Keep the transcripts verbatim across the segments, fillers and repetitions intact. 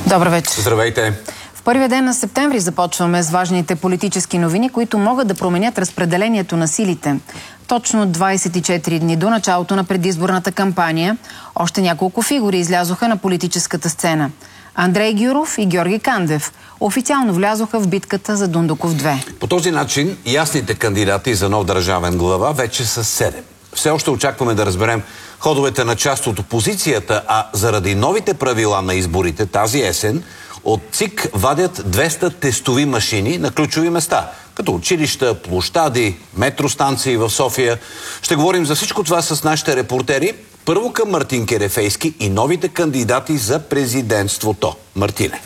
Добър вечер. Здравейте. В първия ден на септември започваме с важните политически новини, които могат да променят разпределението на силите. Точно двадесет и четири дни до началото на предизборната кампания, още няколко фигури излязоха на политическата сцена. Андрей Гюров и Георги Кандев официално влязоха в битката за Дондуков две. По този начин ясните кандидати за нов държавен глава вече са седем. Все още очакваме да разберем ходовете на част от опозицията, а заради новите правила на изборите тази есен от ЦИК вадят двеста тестови машини на ключови места, като училища, площади, метростанции в София. Ще говорим за всичко това с нашите репортери. Първо към Мартин Керефейски и новите кандидати за президентството. Мартине.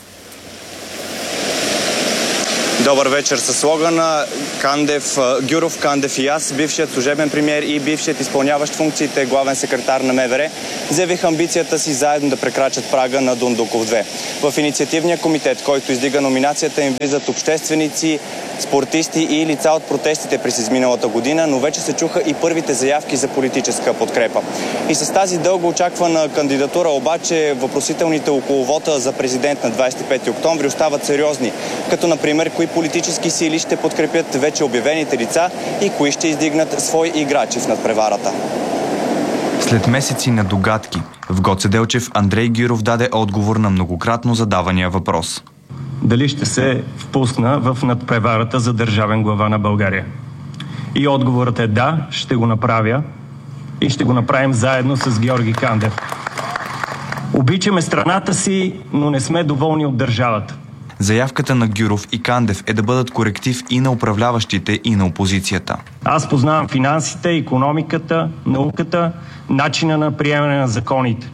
Добър вечер. Със слогана Кандев, Гюров, Кандев и аз, бившият служебен премиер и бившият изпълняващ функциите главен секретар на МВР, заявиха амбицията си заедно да прекрачат прага на Дондуков две. В инициативния комитет, който издига номинацията, им влизат общественици, спортисти и лица от протестите през изминалата година, но вече се чуха и първите заявки за политическа подкрепа. И с тази дълго очаквана кандидатура обаче въпросителните около вота за президент на двадесет и пети октомври остават сериозни, като например кои политически сили ще подкрепят вече обявените лица и кои ще издигнат свои играчи в надпреварата. След месеци на догадки, в Гоце Делчев Андрей Гюров даде отговор на многократно задавания въпрос. Дали ще се впусна в надпреварата за държавен глава на България? И отговорът е да, ще го направя и ще го направим заедно с Георги Кандев. Обичаме страната си, но не сме доволни от държавата. Заявката на Гюров и Кандев е да бъдат коректив и на управляващите, и на опозицията. Аз познавам финансите, икономиката, науката, начина на приемане на законите.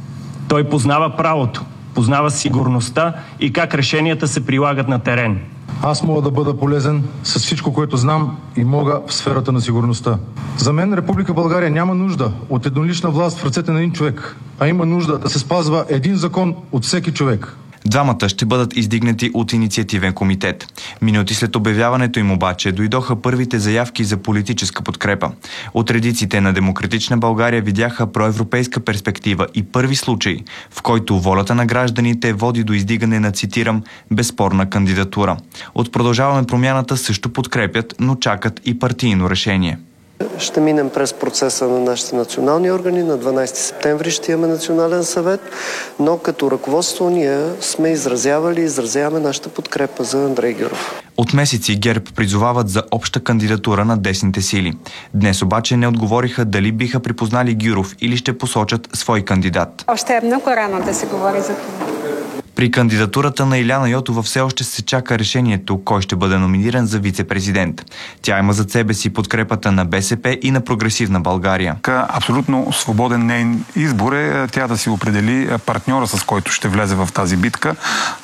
Той познава правото, познава сигурността и как решенията се прилагат на терен. Аз мога да бъда полезен с всичко, което знам и мога в сферата на сигурността. За мен Република България няма нужда от еднолична власт в ръцете на един човек, а има нужда да се спазва един закон от всеки човек. Двамата ще бъдат издигнати от инициативен комитет. Минути след обявяването им обаче дойдоха първите заявки за политическа подкрепа. От редиците на Демократична България видяха проевропейска перспектива и първи случай, в който волята на гражданите води до издигане на, цитирам, безспорна кандидатура. От Продължаваме промяната също подкрепят, но чакат и партийно решение. Ще минем през процеса на нашите национални органи. На дванадесети септември ще имаме национален съвет, но като ръководство ние сме изразявали и изразяваме нашата подкрепа за Андрей Гюров. От месеци ГЕРБ призовават за обща кандидатура на десните сили. Днес обаче не отговориха дали биха припознали Гюров или ще посочат свой кандидат. Още е много рано да се говори за това. При кандидатурата на Илияна Йотова все още се чака решението кой ще бъде номиниран за вице-президент. Тя има зад себе си подкрепата на БСП и на Прогресивна България. Абсолютно свободен нейн избор е тя да си определи партньора, с който ще влезе в тази битка,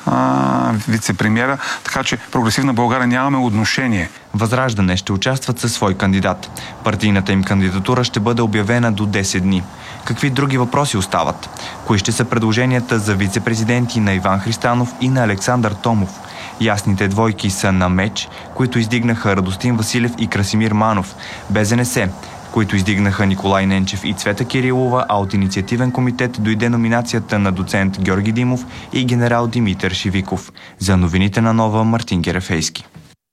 вице-премиера, така че Прогресивна България нямаме отношение. Възраждане ще участват със свой кандидат. Партийната им кандидатура ще бъде обявена до десет дни. Какви други въпроси остават? Кои ще са предложенията за вице-президенти на Иван Христанов и на Александър Томов? Ясните двойки са на меч, които издигнаха Радостин Василев и Красимир Манов, БЗНС, които издигнаха Николай Ненчев и Цвета Кирилова, а от инициативен комитет дойде номинацията на доцент Георги Димов и генерал Димитър Шивиков. За новините на Нова, Мартин Керефейски.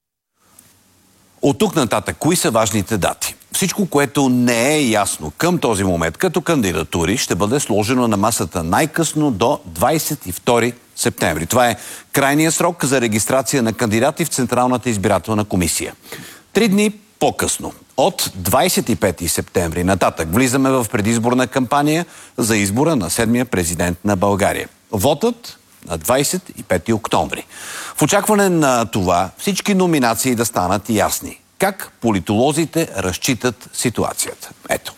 От тук нататък, кои са важните дати? Всичко, което не е ясно към този момент като кандидатури, ще бъде сложено на масата най-късно до двадесет и втори септември. Това е крайният срок за регистрация на кандидати в Централната избирателна комисия. Три дни по-късно, от двадесет и пети септември нататък, влизаме в предизборна кампания за избора на седмия президент на България. Вотът на двадесет и пети октомври. В очакване на това всички номинации да станат ясни. Как политолозите разчитат ситуацията? Ето.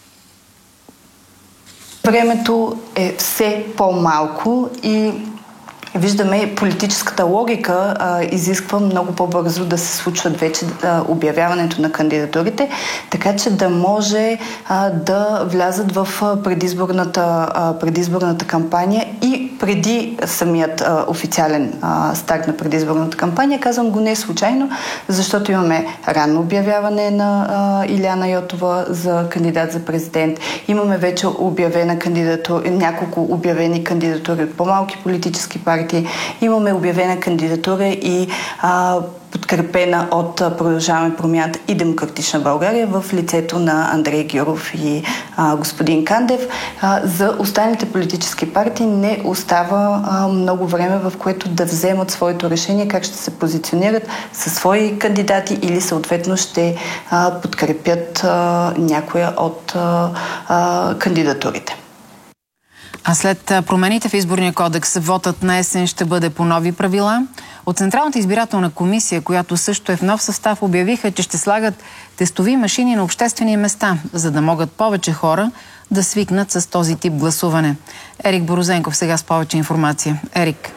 Времето е все по-малко и виждаме политическата логика а, изисква много по-бързо да се случват вече а, обявяването на кандидатурите, така че да може а, да влязат в предизборната, а, предизборната кампания и преди самият а, официален а, старт на предизборната кампания. Казвам го не случайно, защото имаме ранно обявяване на а, Илияна Йотова за кандидат за президент. Имаме вече обявена кандидатура, няколко обявени кандидатури от по-малки политически партии. Имаме обявена кандидатура и а, подкрепена от Продължаваме промяната и Демократична България в лицето на Андрей Гюров и а, господин Кандев. А, за останалите политически партии не остава а, много време, в което да вземат своето решение как ще се позиционират със свои кандидати или съответно ще а, подкрепят а, някоя от а, а, кандидатурите. А след промените в изборния кодекс, вотът на есен ще бъде по нови правила. От Централната избирателна комисия, която също е в нов състав, обявиха, че ще слагат тестови машини на обществени места, за да могат повече хора да свикнат с този тип гласуване. Ерик Борозенков сега с повече информация. Ерик.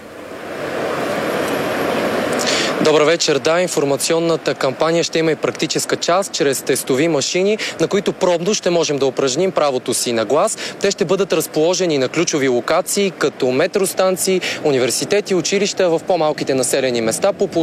Добър вечер. Да, информационната кампания ще има и практическа част чрез тестови машини, на които пробно ще можем да упражним правото си на глас. Те ще бъдат разположени на ключови локации, като метростанции, университети, училища в по-малките населени места по